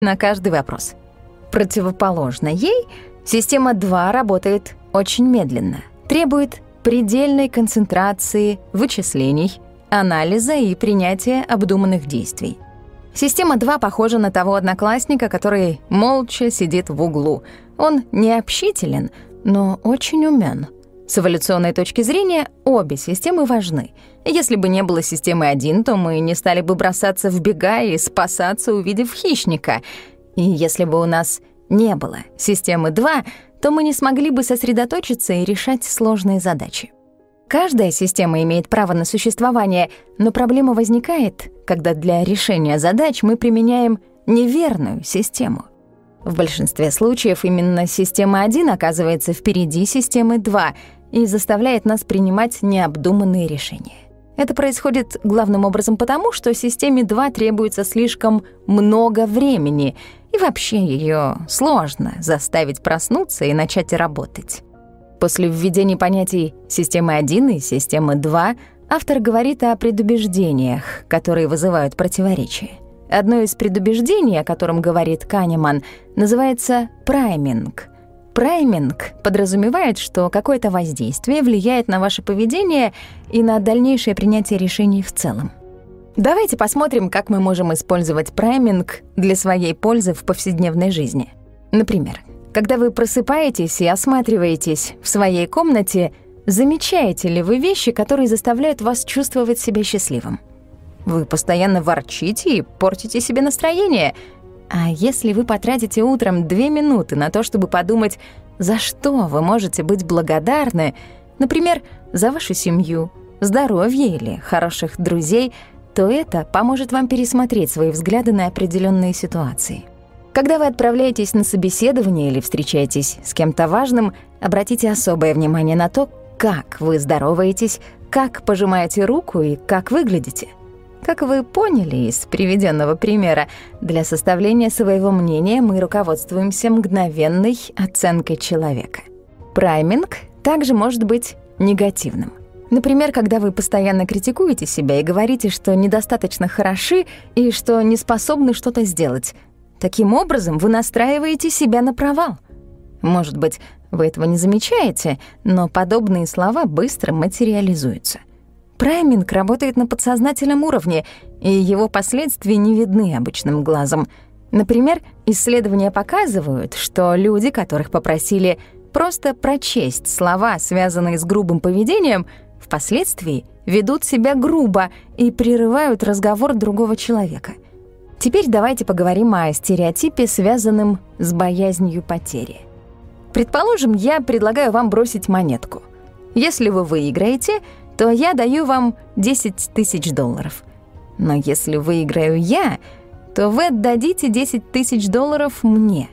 на каждый вопрос. Противоположно ей, система 2 работает очень медленно, требует предельной концентрации, вычислений, анализа и принятия обдуманных действий. Система 2 похожа на того одноклассника, который молча сидит в углу. Он не общителен, но очень умён. С эволюционной точки зрения обе системы важны. Если бы не было системы 1, то мы не стали бы бросаться в бега и спасаться, увидев хищника. И если бы у нас не было системы 2, то мы не смогли бы сосредоточиться и решать сложные задачи. Каждая система имеет право на существование, но проблема возникает, когда для решения задач мы применяем неверную систему. В большинстве случаев именно система 1 оказывается впереди системы 2 и заставляет нас принимать необдуманные решения. Это происходит главным образом потому, что системе 2 требуется слишком много времени, и вообще её сложно заставить проснуться и начать работать. После введения понятий системы 1 и системы 2 автор говорит о предубеждениях, которые вызывают противоречия. Одно из предубеждений, о котором говорит Канеман, называется прайминг. Прайминг подразумевает, что какое-то воздействие влияет на ваше поведение и на дальнейшее принятие решений в целом. Давайте посмотрим, как мы можем использовать прайминг для своей пользы в повседневной жизни. Например, когда вы просыпаетесь и осматриваетесь в своей комнате, замечаете ли вы вещи, которые заставляют вас чувствовать себя счастливым? Вы постоянно ворчите и портите себе настроение. А если вы потратите утром 2 минуты на то, чтобы подумать, за что вы можете быть благодарны, например, за вашу семью, здоровье или хороших друзей, то это поможет вам пересмотреть свои взгляды на определенные ситуации. Когда вы отправляетесь на собеседование или встречаетесь с кем-то важным, обратите особое внимание на то, как вы здороваетесь, как пожимаете руку и как выглядите. Как вы поняли из приведенного примера, для составления своего мнения мы руководствуемся мгновенной оценкой человека. Прайминг также может быть негативным. Например, когда вы постоянно критикуете себя и говорите, что недостаточно хороши и что не способны что-то сделать. Таким образом, вы настраиваете себя на провал. Может быть, вы этого не замечаете, но подобные слова быстро материализуются. Прайминг работает на подсознательном уровне, и его последствия не видны обычным глазом. Например, исследования показывают, что люди, которых попросили просто прочесть слова, связанные с грубым поведением, впоследствии ведут себя грубо и прерывают разговор другого человека. Теперь давайте поговорим о стереотипе, связанном с боязнью потери. Предположим, я предлагаю вам бросить монетку. Если вы выиграете, то я даю вам $10 000. Но если выиграю я, то вы отдадите $10 000 мне.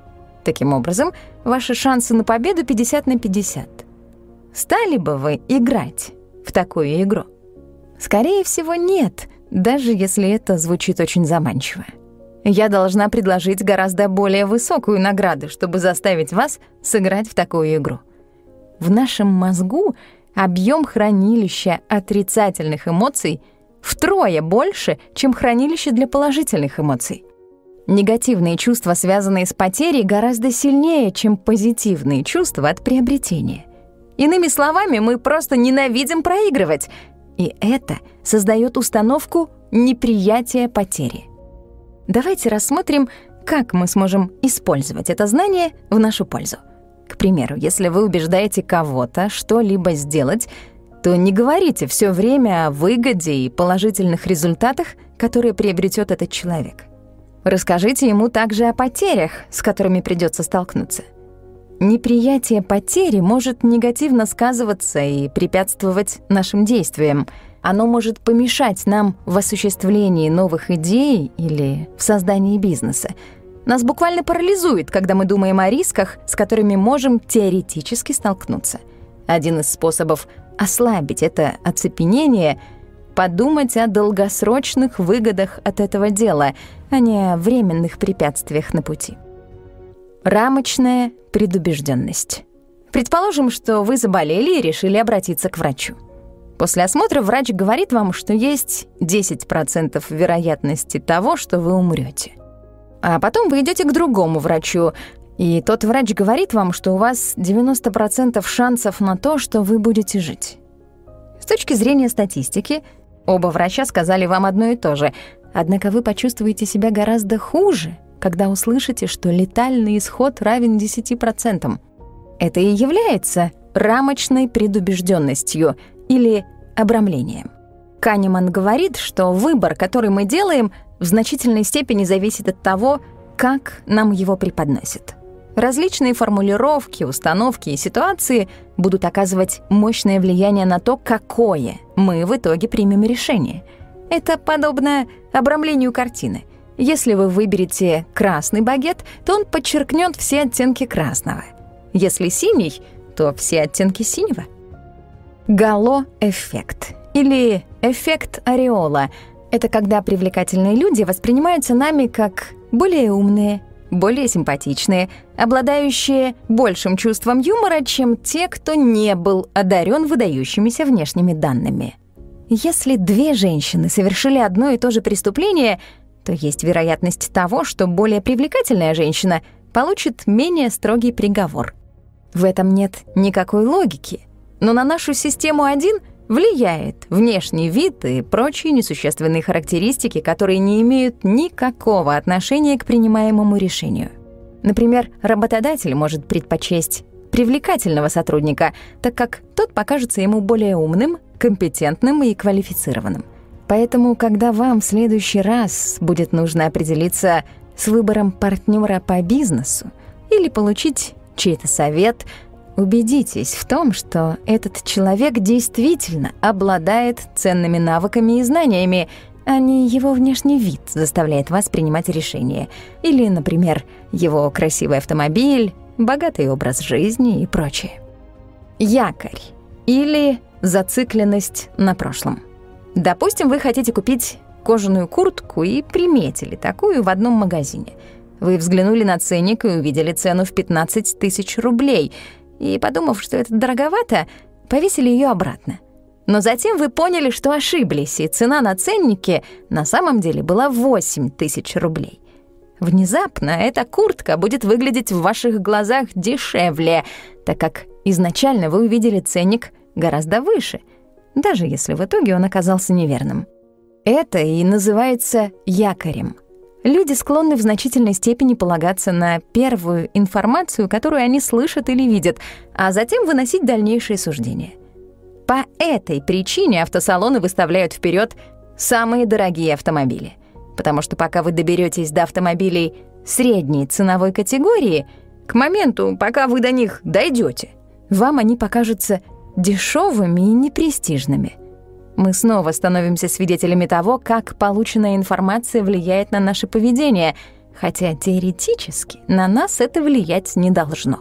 Таким образом, ваши шансы на победу 50 на 50. Стали бы вы играть в такую игру? Скорее всего, нет, даже если это звучит очень заманчиво. Я должна предложить гораздо более высокую награду, чтобы заставить вас сыграть в такую игру. В нашем мозгу объем хранилища отрицательных эмоций втрое больше, чем хранилище для положительных эмоций. Негативные чувства, связанные с потерей, гораздо сильнее, чем позитивные чувства от приобретения. Иными словами, мы просто ненавидим проигрывать, и это создает установку неприятия потери. Давайте рассмотрим, как мы сможем использовать это знание в нашу пользу. К примеру, если вы убеждаете кого-то что-либо сделать, то не говорите все время о выгоде и положительных результатах, которые приобретет этот человек. Расскажите ему также о потерях, с которыми придется столкнуться. Неприятие потери может негативно сказываться и препятствовать нашим действиям. Оно может помешать нам в осуществлении новых идей или в создании бизнеса. Нас буквально парализует, когда мы думаем о рисках, с которыми можем теоретически столкнуться. Один из способов ослабить это оцепенение — подумать о долгосрочных выгодах от этого дела, а не о временных препятствиях на пути. Рамочная предубежденность. Предположим, что вы заболели и решили обратиться к врачу. После осмотра врач говорит вам, что есть 10% вероятности того, что вы умрете. А потом вы идете к другому врачу, и тот врач говорит вам, что у вас 90% шансов на то, что вы будете жить. С точки зрения статистики, оба врача сказали вам одно и то же, однако вы почувствуете себя гораздо хуже, когда услышите, что летальный исход равен 10%. Это и является рамочной предубежденностью или обрамлением. Канеман говорит, что выбор, который мы делаем, в значительной степени зависит от того, как нам его преподносят. Различные формулировки, установки и ситуации будут оказывать мощное влияние на то, какое мы в итоге примем решение. Это подобно обрамлению картины. Если вы выберете красный багет, то он подчеркнет все оттенки красного. Если синий, то все оттенки синего. Гало-эффект или эффект ореола — это когда привлекательные люди воспринимаются нами как более умные, более симпатичные, обладающие большим чувством юмора, чем те, кто не был одарен выдающимися внешними данными. Если две женщины совершили одно и то же преступление, то есть вероятность того, что более привлекательная женщина получит менее строгий приговор. В этом нет никакой логики, но на нашу систему 1 влияет внешний вид и прочие несущественные характеристики, которые не имеют никакого отношения к принимаемому решению. Например, работодатель может предпочесть привлекательного сотрудника, так как тот покажется ему более умным, компетентным и квалифицированным. Поэтому, когда вам в следующий раз будет нужно определиться с выбором партнера по бизнесу или получить чей-то совет, убедитесь в том, что этот человек действительно обладает ценными навыками и знаниями, а не его внешний вид заставляет вас принимать решения. Или, например, его красивый автомобиль, богатый образ жизни и прочее. Якорь или зацикленность на прошлом. Допустим, вы хотите купить кожаную куртку и приметили такую в одном магазине. Вы взглянули на ценник и увидели цену в 15 тысяч рублей, и, подумав, что это дороговато, повесили ее обратно. Но затем вы поняли, что ошиблись, и цена на ценнике на самом деле была 8 тысяч рублей. Внезапно эта куртка будет выглядеть в ваших глазах дешевле, так как изначально вы увидели ценник гораздо выше, даже если в итоге он оказался неверным. Это и называется якорем. Люди склонны в значительной степени полагаться на первую информацию, которую они слышат или видят, а затем выносить дальнейшие суждения. По этой причине автосалоны выставляют вперед самые дорогие автомобили. Потому что пока вы доберетесь до автомобилей средней ценовой категории, к моменту, пока вы до них дойдете, вам они покажутся дешевыми и непрестижными. Мы снова становимся свидетелями того, как полученная информация влияет на наше поведение, хотя теоретически на нас это влиять не должно.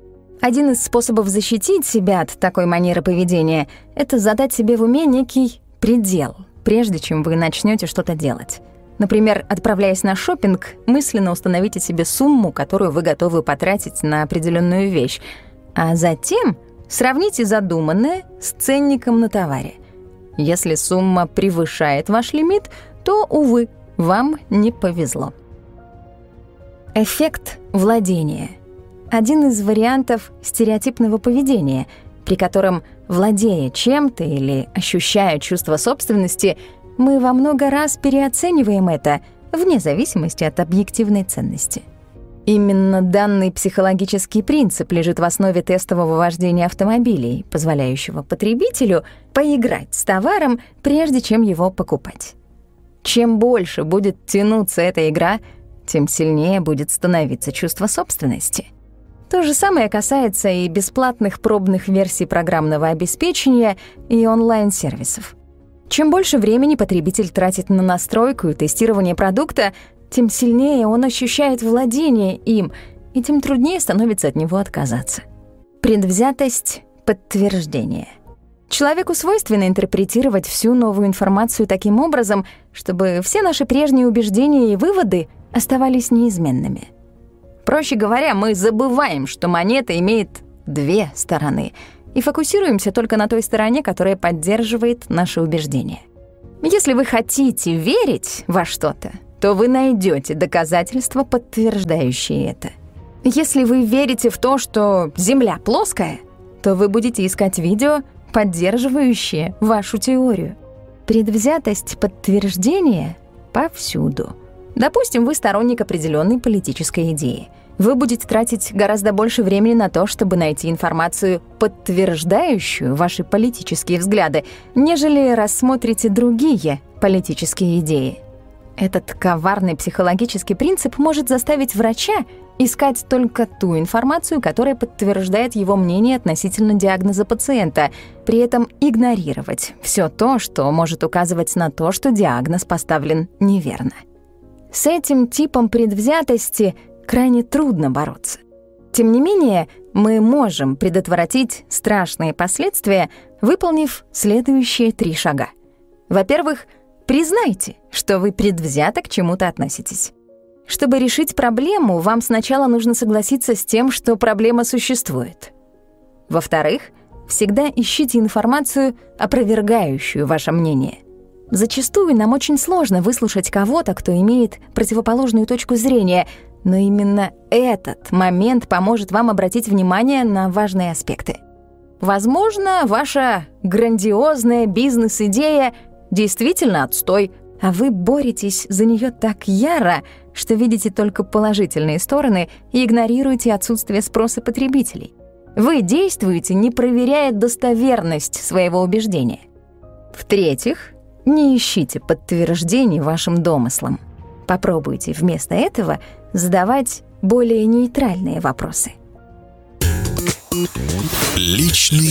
Один из способов защитить себя от такой манеры поведения — это задать себе в уме некий предел, прежде чем вы начнете что-то делать. Например, отправляясь на шопинг, мысленно установите себе сумму, которую вы готовы потратить на определенную вещь, а затем сравните задуманное с ценником на товаре. Если сумма превышает ваш лимит, то, увы, вам не повезло. Эффект владения — один из вариантов стереотипного поведения, при котором, владея чем-то или ощущая чувство собственности, мы во много раз переоцениваем это, вне зависимости от объективной ценности. Именно данный психологический принцип лежит в основе тестового вождения автомобилей, позволяющего потребителю поиграть с товаром, прежде чем его покупать. Чем больше будет тянуться эта игра, тем сильнее будет становиться чувство собственности. То же самое касается и бесплатных пробных версий программного обеспечения и онлайн-сервисов. Чем больше времени потребитель тратит на настройку и тестирование продукта, тем сильнее он ощущает владение им, и тем труднее становится от него отказаться. Предвзятость подтверждения. Человеку свойственно интерпретировать всю новую информацию таким образом, чтобы все наши прежние убеждения и выводы оставались неизменными. Проще говоря, мы забываем, что монета имеет две стороны, и фокусируемся только на той стороне, которая поддерживает наши убеждения. Если вы хотите верить во что-то, то вы найдете доказательства, подтверждающие это. Если вы верите в то, что Земля плоская, то вы будете искать видео, поддерживающие вашу теорию. Предвзятость подтверждения повсюду. Допустим, вы сторонник определенной политической идеи. Вы будете тратить гораздо больше времени на то, чтобы найти информацию, подтверждающую ваши политические взгляды, нежели рассмотрите другие политические идеи. Этот коварный психологический принцип может заставить врача искать только ту информацию, которая подтверждает его мнение относительно диагноза пациента, при этом игнорировать все то, что может указывать на то, что диагноз поставлен неверно. С этим типом предвзятости крайне трудно бороться. Тем не менее, мы можем предотвратить страшные последствия, выполнив следующие 3 шага. Во-первых, признайте, что вы предвзято к чему-то относитесь. Чтобы решить проблему, вам сначала нужно согласиться с тем, что проблема существует. Во-вторых, всегда ищите информацию, опровергающую ваше мнение. Зачастую нам очень сложно выслушать кого-то, кто имеет противоположную точку зрения, но именно этот момент поможет вам обратить внимание на важные аспекты. Возможно, ваша грандиозная бизнес-идея действительно отстой, а вы боретесь за нее так яро, что видите только положительные стороны и игнорируете отсутствие спроса потребителей. Вы действуете, не проверяя достоверность своего убеждения. В-третьих, не ищите подтверждений вашим домыслам. Попробуйте вместо этого задавать более нейтральные вопросы. Личный